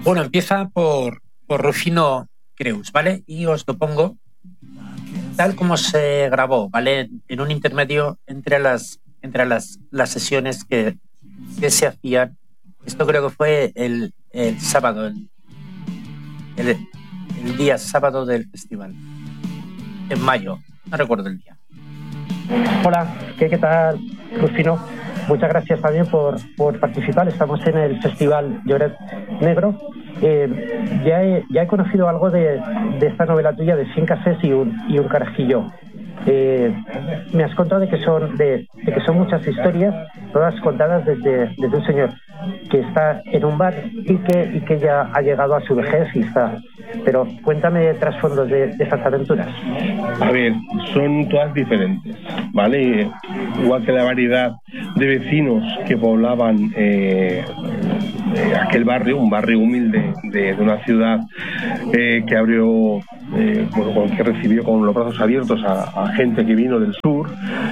Bueno, empieza por Rufino Creus, ¿vale? Y os lo pongo tal como se grabó, ¿vale? En un intermedio entre las sesiones que se hacían. Esto creo que fue el sábado, el, el día sábado del festival, en mayo, no recuerdo el día. Hola, ¿qué tal, Rufino? Muchas gracias también por participar. Estamos en el Festival Lloret Negro. Ya he conocido algo de esta novela tuya de 100 cafés y un carajillo. Me has contado de que son muchas historias, todas contadas desde un señor que está en un bar y que ya ha llegado a su vejez y está. Pero cuéntame trasfondos de esas aventuras. A ver, son todas diferentes, ¿vale? Igual que la variedad de vecinos que poblaban aquel barrio, un barrio humilde de una ciudad que abrió, que recibió con los brazos abiertos a gente que vino del sur.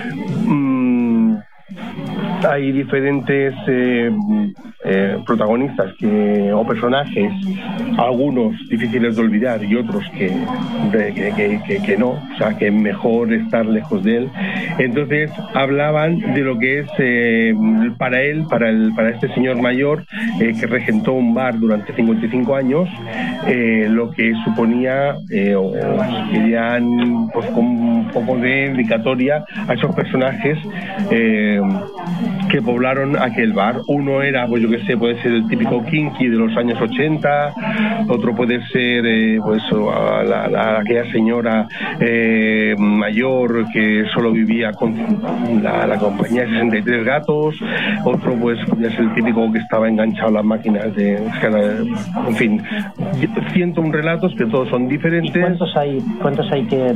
Hay diferentes protagonistas o personajes, algunos difíciles de olvidar y otros que no, o sea, que es mejor estar lejos de él. Entonces hablaban de lo que es para este señor mayor que regentó un bar durante 55 años, lo que suponía, querían pues con un poco de dedicatoria a esos personajes que poblaron aquel bar. Uno era, pues yo que sé, puede ser el típico kinky de los años 80, otro puede ser aquella señora mayor que solo vivía con la compañía de 63 gatos, otro pues es el típico que estaba enganchado a las máquinas en fin, 101 relatos que todos son diferentes. ¿Y cuántos hay que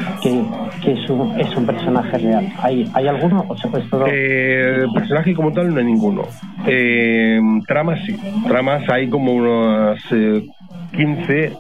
es un personaje real? ¿Hay alguno o se puede todo? Personaje como tal no hay ninguno. Tramas sí. Tramas hay como unas 15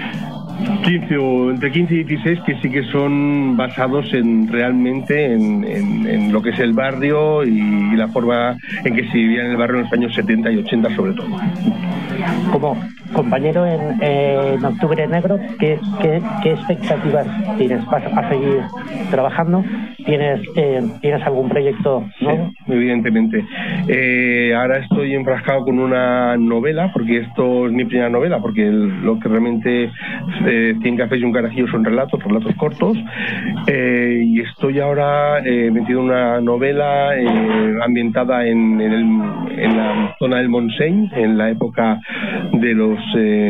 o entre 15 y 16 que sí que son basados realmente en lo que es el barrio y la forma en que se vivía en el barrio en los años 70 y 80 sobre todo. Como compañero en Octubre Negro, ¿qué expectativas tienes? ¿Vas a seguir trabajando? ¿Tienes algún proyecto nuevo? Sí, evidentemente. Ahora estoy enfrascado con una novela, porque esto es mi primera novela, porque lo que realmente 100 cafés y un carajillo son relatos cortos, y estoy ahora metido en una novela ambientada en la zona del Montseny, en la época de los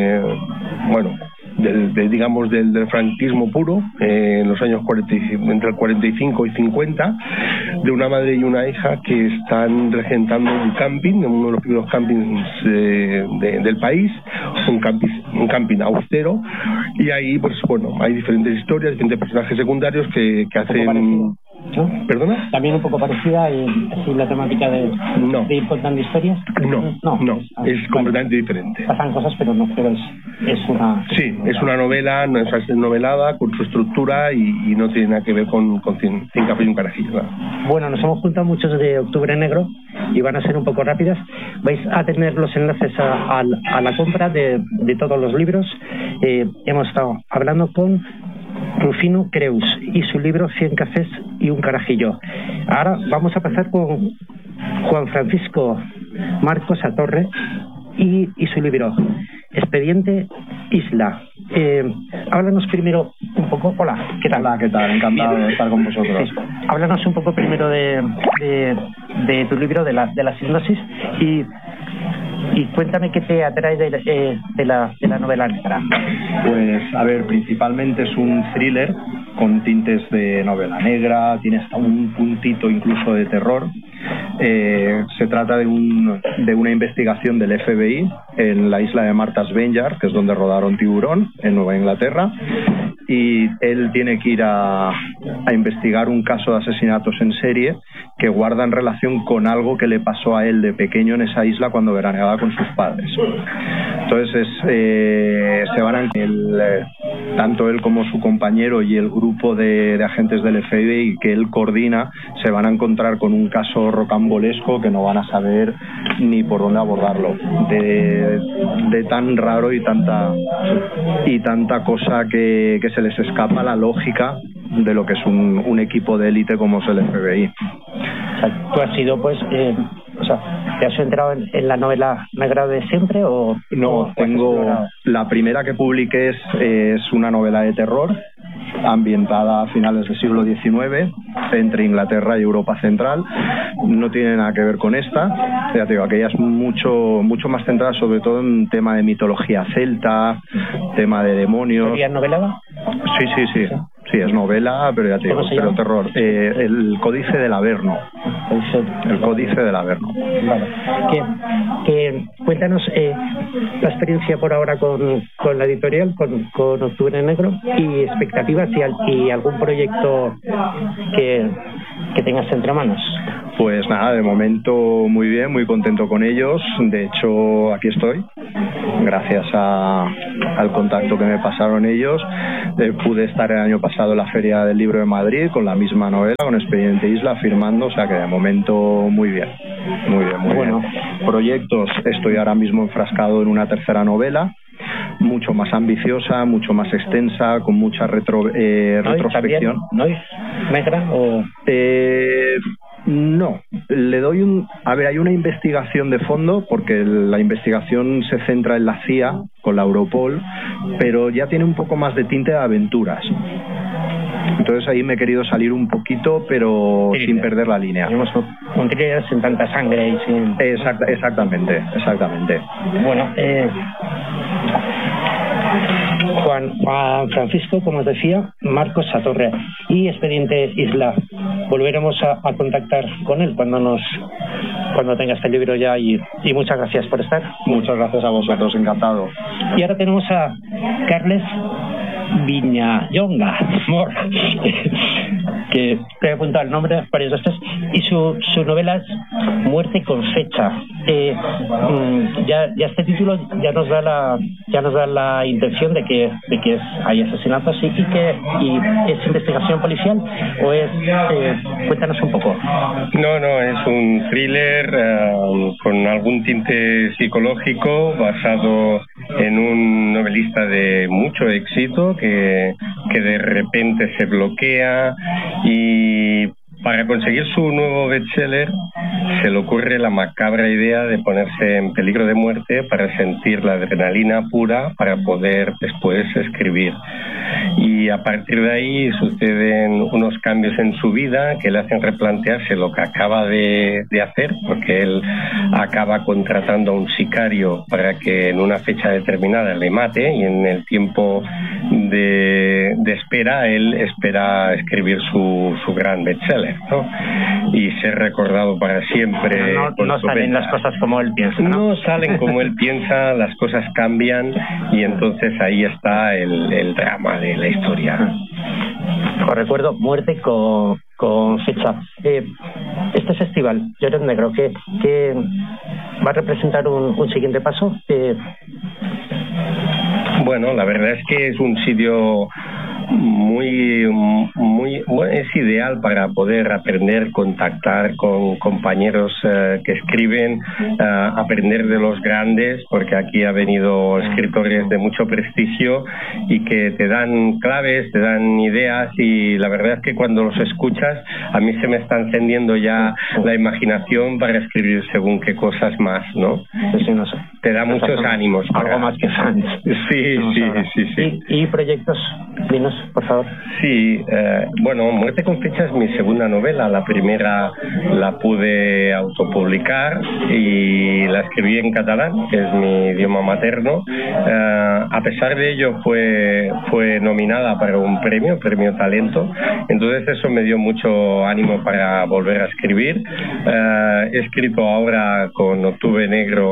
del franquismo puro, en los años entre el 45 y 50, de una madre y una hija que están regentando un camping, uno de los primeros campings del país, un camping austero, y ahí pues hay diferentes historias, diferentes personajes secundarios que hacen... ¿No? ¿Perdona? ¿También un poco parecida en la temática de ir contando historias? No, es completamente diferente. Pasan cosas, pero es una... Sí, es una novela, no es novelada, con su estructura y no tiene nada que ver con 100 cafés y un carajillo. ¿Verdad? Bueno, nos hemos juntado muchos de Octubre Negro y van a ser un poco rápidas. Vais a tener los enlaces a la compra de todos los libros. Hemos estado hablando con Rufino Creus y su libro 100 cafés y un carajillo. Ahora vamos a pasar con Juan Francisco Marcos Atorre y su libro Expediente Isla. Háblanos primero un poco. Hola, ¿qué tal? Hola, ¿qué tal? Encantado de estar con vosotros. Sí. Háblanos un poco primero de tu libro, de la sinopsis, y cuéntame qué te atrae de la novela negra. Pues, a ver, principalmente es un thriller con tintes de novela negra, tiene hasta un puntito incluso de terror. Se trata de una investigación del FBI en la isla de Martha's Vineyard, que es donde rodaron Tiburón, en Nueva Inglaterra, y él tiene que ir a investigar un caso de asesinatos en serie que guardan relación con algo que le pasó a él de pequeño en esa isla cuando veraneaba con sus padres. Entonces se van tanto él como su compañero y el grupo de agentes del FBI que él coordina se van a encontrar con un caso rocambolesco que no van a saber ni por dónde abordarlo, de tan raro y tanta cosa que se les escapa la lógica de lo que es un equipo de élite como es el FBI. O sea, ¿tú has sido, pues, te has entrado en la novela negra de siempre o...? No, la primera que publiqué es una novela de terror ambientada a finales del siglo XIX entre Inglaterra y Europa Central. No tiene nada que ver con esta. Ya te digo, aquella es mucho más centrada sobre todo en tema de mitología celta, tema de demonios. ¿Sería novelada? Sí. Sí, es novela, pero ya te digo, pero terror. El Códice del Averno. El Códice del Averno. Vale. Cuéntanos la experiencia por ahora con la editorial, con Octubre Negro, y expectativas y algún proyecto que tengas entre manos. Pues nada, de momento muy bien, muy contento con ellos. De hecho, aquí estoy, gracias al contacto que me pasaron ellos. Pude estar el año pasado en la Feria del Libro de Madrid con la misma novela, con Expediente Isla, firmando, o sea que de momento muy bien. Muy bien. Proyectos, estoy ahora mismo enfrascado en una tercera novela, mucho más ambiciosa, mucho más extensa, con mucha retrospección. ¿No es negra o...? No, le doy hay una investigación de fondo, porque la investigación se centra en la CIA con la Europol, pero ya tiene un poco más de tinte de aventuras. Entonces ahí me he querido salir un poquito, pero sin perder la línea. Tenemos un thriller sin tanta sangre y sin... Exactamente. Bueno, Juan Francisco, como os decía, Marcos Satorre y Expediente Isla. Volveremos a contactar con él cuando tenga este libro ya, y muchas gracias por estar. Muchas gracias a vosotros, encantado. Y ahora tenemos a Carles Viñallonga Mor, que te he apuntado el nombre varias veces, y su novela es Muerte con fecha. Ya este título ya nos da la intención de que hay asesinatos y es investigación policial, o es cuéntanos un poco. No, es un thriller con algún tinte psicológico basado en un novelista de mucho éxito que de repente se bloquea, y para conseguir su nuevo bestseller se le ocurre la macabra idea de ponerse en peligro de muerte para sentir la adrenalina pura para poder después escribir. Y a partir de ahí suceden unos cambios en su vida que le hacen replantearse lo que acaba de hacer, porque él acaba contratando a un sicario para que en una fecha determinada le mate, y en el tiempo de espera él espera escribir su gran bestseller, ¿no? Y ser recordado para siempre. No salen las cosas como él piensa, ¿no? No salen como él piensa, las cosas cambian, y entonces ahí está el drama de la historia. Os recuerdo, Muerte con fecha. Este festival, Lloret Negro, que va a representar un siguiente paso. Bueno, la verdad es que es un sitio muy es ideal para poder aprender, contactar con compañeros que escriben, aprender de los grandes, porque aquí ha venido escritores de mucho prestigio y que te dan claves, te dan ideas, y la verdad es que cuando los escuchas a mí se me está encendiendo ya la imaginación para escribir según qué cosas más, ¿no? Sí, no sé. Te da muchos ánimos. Algo más que fans. Sí. ¿Y proyectos? Dinos, por favor. Sí, bueno, Muerte con fecha es mi segunda novela. La primera la pude autopublicar y la escribí en catalán, que es mi idioma materno. A pesar de ello fue nominada para un premio Talento. Entonces eso me dio mucho ánimo para volver a escribir. He escrito ahora con Octubre Negro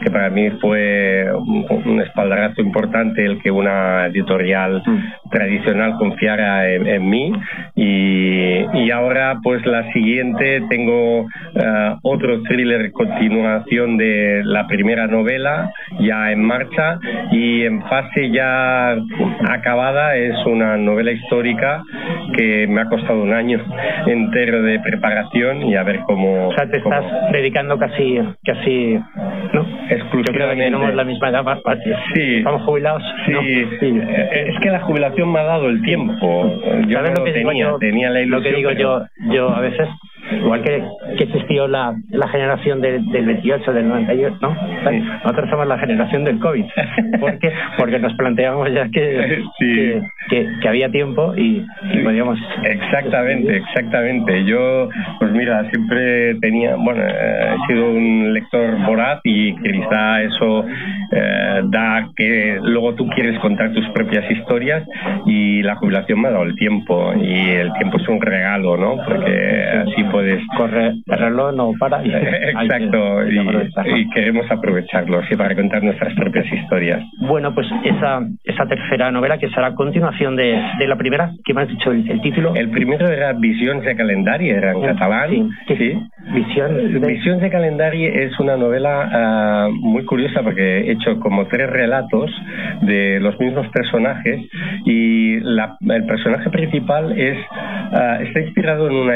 que para mí fue un espaldarazo importante el que una editorial tradicional confiara en mí, y ahora pues la siguiente tengo otro thriller, continuación de la primera novela ya en marcha, y en fase ya acabada es una novela histórica que me ha costado un año entero de preparación, y a ver cómo... O sea, te estás dedicando casi, ¿no? Exclusivamente. Yo creo que tenemos la misma edad, sí. Estamos jubilados. Sí. ¿No? Sí. Es que la jubilación me ha dado el tiempo. Yo ¿Sabes no lo que tenía la ilusión. Lo que digo yo a veces, igual que existió la generación del 28, del 98, ¿no? Sí. Nosotros somos la generación del COVID. Porque nos planteamos ya que había tiempo y podíamos... Exactamente. Yo, pues mira, siempre he sido un lector voraz, y quizá eso da que luego tú quieres contar tus propias historias, y la jubilación me ha dado el tiempo, y el tiempo es un regalo, ¿no? Porque así puedes... Correrlo no para. Exacto, y queremos aprovecharlo, sí, para contar nuestras propias historias. Bueno, pues esa tercera novela, que será a continuación de la primera, ¿qué me has dicho el título? El primero era Visions de Calendari, era en catalán. Sí. Visions de Calendari es una novela muy curiosa, porque he hecho como 3 relatos de los mismos personajes, y el personaje principal está inspirado en una